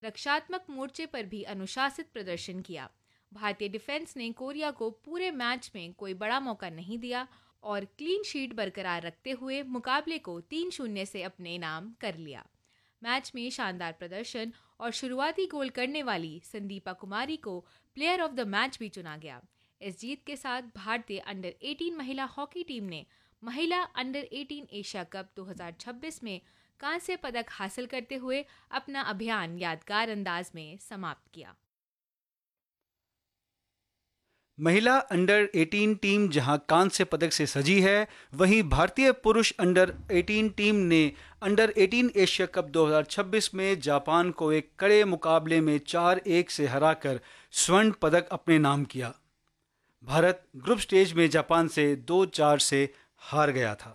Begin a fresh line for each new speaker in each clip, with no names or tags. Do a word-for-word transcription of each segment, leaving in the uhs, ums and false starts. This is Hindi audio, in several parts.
रक्षात्मक मोर्चे पर भी अनुशासित प्रदर्शन किया। भारतीय डिफेंस ने कोरिया को पूरे मैच में कोई बड़ा मौका नहीं दिया और क्लीन शीट बरकरार रखते हुए मुकाबले को तीन शून्य से अपने नाम कर लिया। मैच में शानदार प्रदर्शन और शुरुआती गोल करने वाली संदीपा कुमारी को प्लेयर ऑफ द मैच भी चुना गया। इस जीत के साथ भारतीय अंडर अठारह महिला हॉकी टीम ने महिला अंडर अठारह एशिया कप दो हज़ार छब्बीस में कांस्य पदक हासिल करते हुए अपना अभियान यादगार अंदाज में समाप्त किया।
महिला अंडर अठारह टीम जहां कांस्य पदक से सजी है, वहीं भारतीय पुरुष अंडर अठारह टीम ने अंडर अठारह एशिया कप दो हज़ार छब्बीस में जापान को एक कड़े मुकाबले में चार एक से हराकर स्वर्ण पदक अपने नाम किया। भारत ग्रुप स्टेज में जापान से दो चार से हार गया था।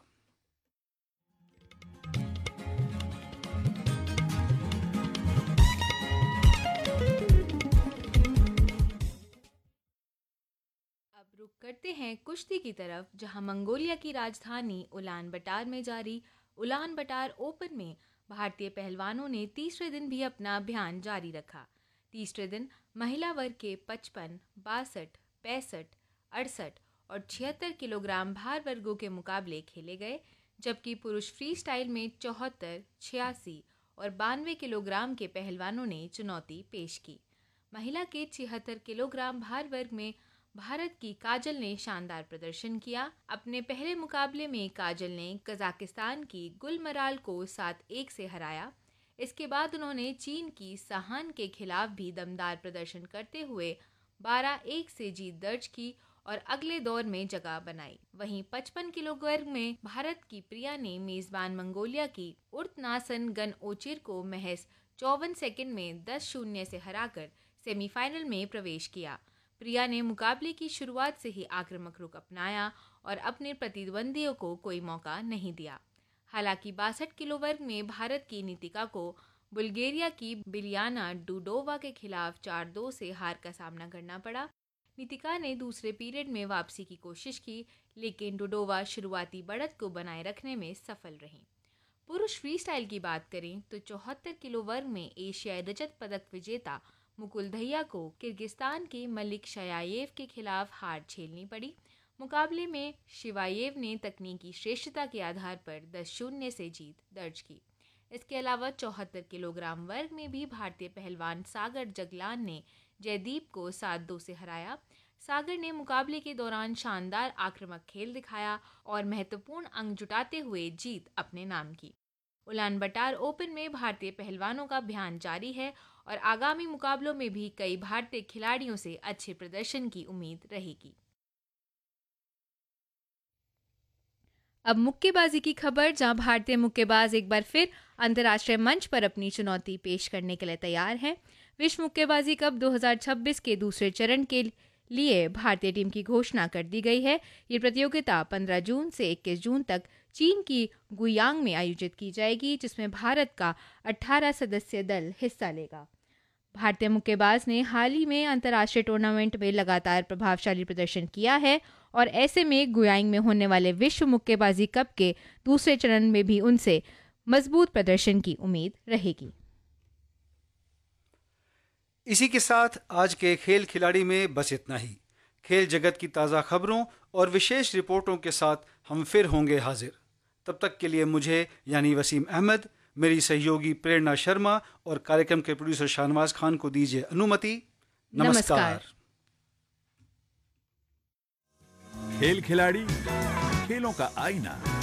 रुक करते हैं कुश्ती की तरफ, जहां मंगोलिया की राजधानी उलान बटार में जारी उलान बटार ओपन में भारतीय पहलवानों ने तीसरे दिन भी अपना अभियान जारी रखा। तीसरे दिन महिला वर्ग के पचपन, बासठ, पैंसठ, अड़सठ और छिहत्तर किलोग्राम भार वर्गों के मुकाबले खेले गए, जबकि पुरुष फ्री स्टाइल में चौहत्तर, छियासी और बानवे किलोग्राम के पहलवानों ने चुनौती पेश की। महिला के छिहत्तर किलोग्राम भार वर्ग में भारत की काजल ने शानदार प्रदर्शन किया। अपने पहले मुकाबले में काजल ने कजाकिस्तान की गुलमराल को सात एक से हराया। इसके बाद उन्होंने चीन की सहान के खिलाफ भी दमदार प्रदर्शन करते हुए बारह एक से जीत दर्ज की और अगले दौर में जगह बनाई। वहीं पचपन किलो वर्ग में भारत की प्रिया ने मेजबान मंगोलिया की उर्तनासन गन ओचिर को महज चौवन सेकंड में दस शून्य से हराकर सेमीफाइनल में प्रवेश किया। प्रिया ने मुकाबले की शुरुआत से ही आक्रामक रुख अपनाया और अपने प्रतिद्वंदियों को कोई मौका नहीं दिया। हालांकि बासठ किलो वर्ग में भारत की नीतिका को बुल्गारिया की बिलियाना डुडोवा के खिलाफ चार दो से हार का सामना करना पड़ा। नीतिका ने दूसरे पीरियड में वापसी की कोशिश की, लेकिन डुडोवा शुरुआती बढ़त को बनाए रखने में सफल रहीं। पुरुष फ्री स्टाइल की बात करें तो चौहत्तर किलो वर्ग में एशियाई रजत पदक विजेता मुकुल दहिया को किर्गिस्तान के मलिक शयायेव के खिलाफ हार झेलनी पड़ी। मुकाबले में शिवायेव ने तकनीकी श्रेष्ठता के आधार पर दस शून्य से जीत दर्ज की। इसके अलावा चौहत्तर किलोग्राम वर्ग में भी भारतीय पहलवान सागर जगलान ने जयदीप को सात दो से हराया। सागर ने मुकाबले के दौरान शानदार आक्रामक खेल दिखाया और महत्वपूर्ण अंक जुटाते हुए जीत अपने नाम की। उलान बटार ओपन में भारतीय पहलवानों का अभियान जारी है और आगामी मुकाबलों में भी कई भारतीय खिलाड़ियों से अच्छे प्रदर्शन की उम्मीद रहेगी। अब मुक्केबाजी की खबर, जहां भारतीय मुक्केबाज एक बार फिर अंतर्राष्ट्रीय मंच पर अपनी चुनौती पेश करने के लिए तैयार हैं। विश्व मुक्केबाजी कप दो हज़ार छब्बीस के दूसरे चरण के लिए भारतीय टीम की घोषणा कर दी गई है। ये प्रतियोगिता पंद्रह जून से इक्कीस जून तक चीन की गुयांग में आयोजित की जाएगी, जिसमें भारत का अठारह सदस्यीय दल हिस्सा लेगा। भारतीय मुक्केबाज ने हाल ही में अंतर्राष्ट्रीय टूर्नामेंट में लगातार प्रभावशाली प्रदर्शन किया है और ऐसे में गुयांग में होने वाले विश्व मुक्केबाजी कप के दूसरे चरण में भी उनसे मजबूत प्रदर्शन की उम्मीद रहेगी।
इसी के साथ आज के खेल खिलाड़ी में बस इतना ही। खेल जगत की ताज़ा खबरों और विशेष रिपोर्टों के साथ हम फिर होंगे हाजिर। तब तक के लिए मुझे यानी वसीम अहमद, मेरी सहयोगी प्रेरणा शर्मा और कार्यक्रम के प्रोड्यूसर शाहनवाज खान को दीजिए अनुमति। नमस्कार, नमस्कार।
खेल खिलाड़ी, खेलों का आईना।